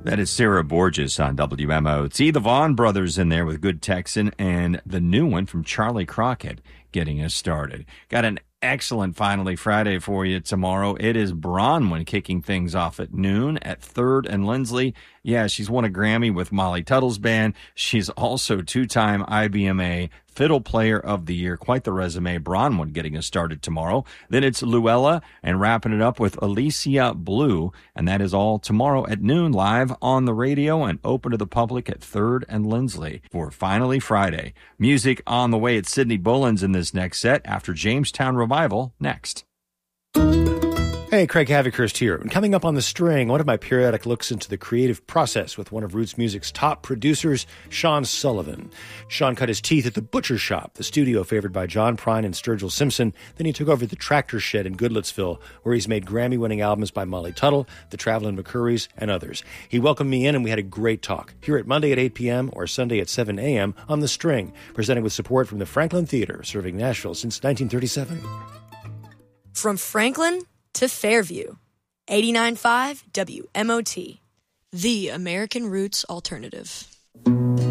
That is Sarah Borges on WMOT. The Vaughn brothers in there with Good Texan, and the new one from Charlie Crockett getting us started. Got an excellent Finally Friday for you tomorrow. It is Bronwyn kicking things off at noon at 3rd and Lindsley. Yeah, she's won a Grammy with Molly Tuttle's band. She's also two-time IBMA Fiddle Player of the Year. Quite the resume. Bronwyn getting us started tomorrow. Then it's Luella and wrapping it up with Alicia Blue. And that is all tomorrow at noon, live on the radio and open to the public at 3rd and Lindsley for Finally Friday. Music on the way at Sydney Bullens in this next set after Jamestown Revival next. Hey, Craig Havikhurst here. And coming up on The String, one of my periodic looks into the creative process with one of Roots Music's top producers, Sean Sullivan. Sean cut his teeth at the Butcher Shop, the studio favored by John Prine and Sturgill Simpson. Then he took over the Tractor Shed in Goodlettsville, where he's made Grammy-winning albums by Molly Tuttle, the Travelin' McCourys, and others. He welcomed me in, and we had a great talk. Hear it Monday at 8 p.m. or Sunday at 7 a.m. on The String, presented with support from the Franklin Theater, serving Nashville since 1937. From Franklin to Fairview, 89.5 WMOT, the American Roots Alternative.